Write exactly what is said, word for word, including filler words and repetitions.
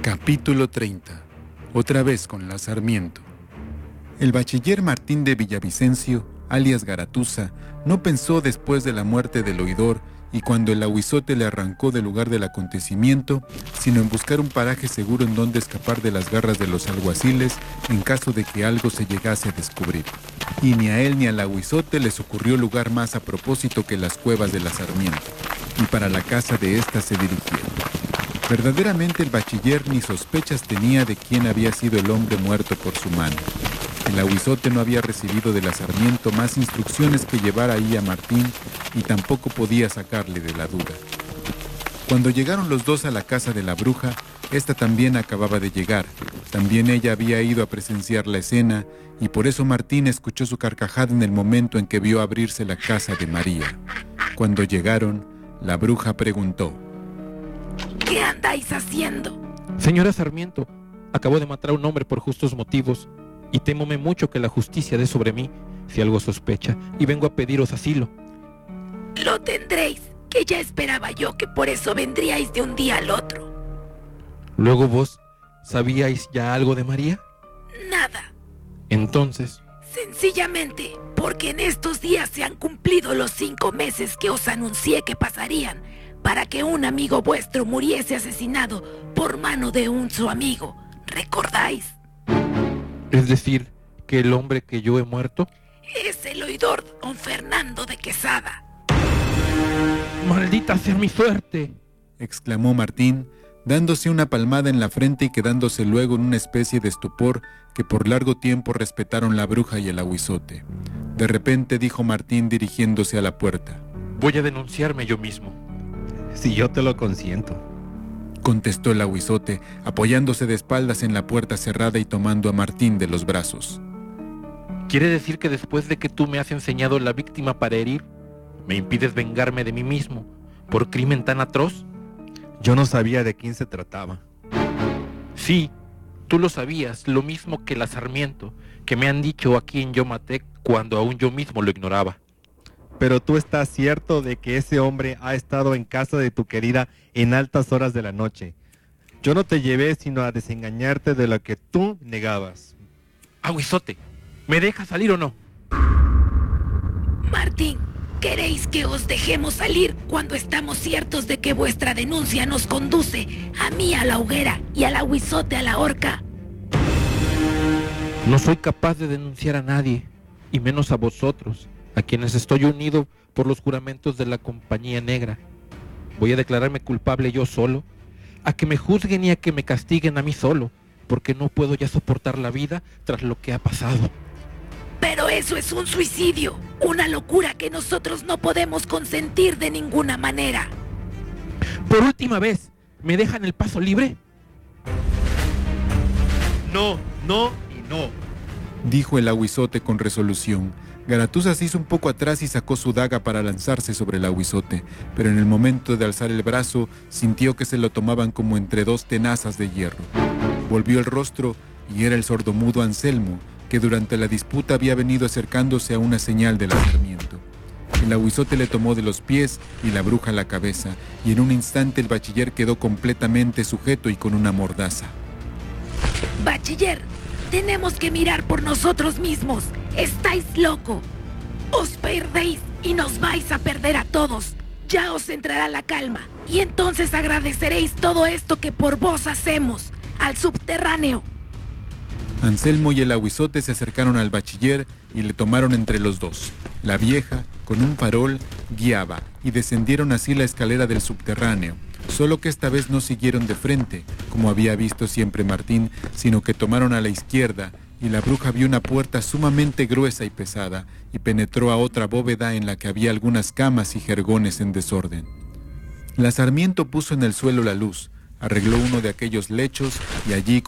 Capítulo treinta. Otra vez con la Sarmiento. El bachiller Martín de Villavicencio, alias Garatuza, no pensó después de la muerte del oidor y cuando el ahuizote le arrancó del lugar del acontecimiento, sino en buscar un paraje seguro en donde escapar de las garras de los alguaciles en caso de que algo se llegase a descubrir. Y ni a él ni al ahuizote les ocurrió lugar más a propósito que las cuevas de la Sarmiento, y para la casa de ésta se dirigieron. Verdaderamente el bachiller ni sospechas tenía de quién había sido el hombre muerto por su mano. El ahuizote no había recibido de la Sarmiento más instrucciones que llevar ahí a Martín y tampoco podía sacarle de la duda. Cuando llegaron los dos a la casa de la bruja, esta también acababa de llegar. También ella había ido a presenciar la escena y por eso Martín escuchó su carcajada en el momento en que vio abrirse la casa de María. Cuando llegaron, la bruja preguntó: ¿Qué andáis haciendo? Señora Sarmiento, acabo de matar a un hombre por justos motivos y témome mucho que la justicia dé sobre mí si algo sospecha y vengo a pediros asilo. Lo tendréis, que ya esperaba yo que por eso vendríais de un día al otro. Luego vos, ¿sabíais ya algo de María? Nada. Entonces... Sencillamente, porque en estos días se han cumplido los cinco meses que os anuncié que pasarían para que un amigo vuestro muriese asesinado por mano de un su amigo. ¿Recordáis? Es decir, que el hombre que yo he muerto... Es el oidor don Fernando de Quesada. ¡Maldita sea mi suerte!, exclamó Martín, dándose una palmada en la frente y quedándose luego en una especie de estupor que por largo tiempo respetaron la bruja y el ahuizote. De repente dijo Martín dirigiéndose a la puerta: Voy a denunciarme yo mismo. Si yo te lo consiento, contestó el ahuizote, apoyándose de espaldas en la puerta cerrada y tomando a Martín de los brazos. ¿Quiere decir que después de que tú me has enseñado la víctima para herir, me impides vengarme de mí mismo por crimen tan atroz? Yo no sabía de quién se trataba. Sí, tú lo sabías, lo mismo que la Sarmiento, que me han dicho a quien yo maté cuando aún yo mismo lo ignoraba. Pero tú estás cierto de que ese hombre ha estado en casa de tu querida en altas horas de la noche. Yo no te llevé sino a desengañarte de lo que tú negabas. Ahuizote, ¿me dejas salir o no? Martín, ¿queréis que os dejemos salir cuando estamos ciertos de que vuestra denuncia nos conduce a mí a la hoguera y al ahuizote a la horca? No soy capaz de denunciar a nadie, y menos a vosotros, a quienes estoy unido por los juramentos de la Compañía Negra. Voy a declararme culpable yo solo, a que me juzguen y a que me castiguen a mí solo, porque no puedo ya soportar la vida tras lo que ha pasado. Pero eso es un suicidio, una locura que nosotros no podemos consentir de ninguna manera. Por última vez, ¿me dejan el paso libre? No, no y no, dijo el ahuizote con resolución. Garatuza se hizo un poco atrás y sacó su daga para lanzarse sobre el ahuizote, pero en el momento de alzar el brazo sintió que se lo tomaban como entre dos tenazas de hierro. Volvió el rostro y era el sordomudo Anselmo, que durante la disputa había venido acercándose a una señal de la Sarmiento. El ahuizote le tomó de los pies y la bruja la cabeza, y en un instante el bachiller quedó completamente sujeto y con una mordaza. Bachiller, tenemos que mirar por nosotros mismos. Estáis loco. Os perdéis y nos vais a perder a todos. Ya os entrará la calma y entonces agradeceréis todo esto que por vos hacemos al subterráneo. Anselmo y el ahuizote se acercaron al bachiller y le tomaron entre los dos. La vieja, con un farol, guiaba y descendieron así la escalera del subterráneo, solo que esta vez no siguieron de frente, como había visto siempre Martín, sino que tomaron a la izquierda y la bruja vio una puerta sumamente gruesa y pesada y penetró a otra bóveda en la que había algunas camas y jergones en desorden. La Sarmiento puso en el suelo la luz, arregló uno de aquellos lechos y allí